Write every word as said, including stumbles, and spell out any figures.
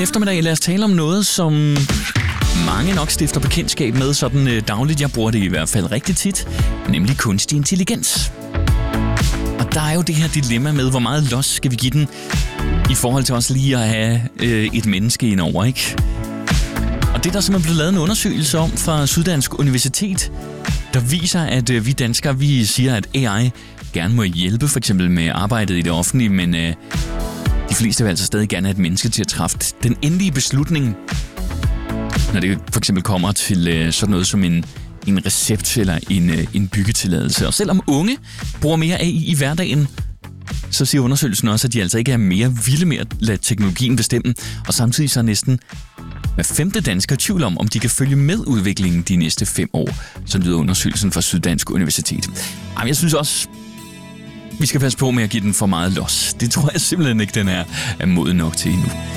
eftermiddag. Lad os tale om noget, som mange nok stifter bekendtskab med sådan øh, dagligt. Jeg bruger det i hvert fald rigtig tit, nemlig kunstig intelligens. Og der er jo det her dilemma med, hvor meget los skal vi give den, i forhold til også lige at have øh, et menneske indover, ikke? Og det er der simpelthen blevet lavet en undersøgelse om fra Syddansk Universitet, der viser, at øh, vi danskere, vi siger, at A I gerne må hjælpe for eksempel med arbejdet i det offentlige, men øh, de fleste vil altså stadig gerne have et menneske til at træffe den endelige beslutning, når det for eksempel kommer til øh, sådan noget som en, en recept eller en, øh, en byggetilladelse. Og selvom unge bruger mere A I i hverdagen, så siger undersøgelsen også, at de altså ikke er mere vilde med at lade teknologien bestemme, og samtidig så er næsten hver femte dansker i tvivl om, om de kan følge med udviklingen de næste fem år, så lyder undersøgelsen fra Syddansk Universitet. Jamen, jeg synes også, vi skal passe på med at give den for meget los. Det tror jeg simpelthen ikke, den er, er moden nok til endnu.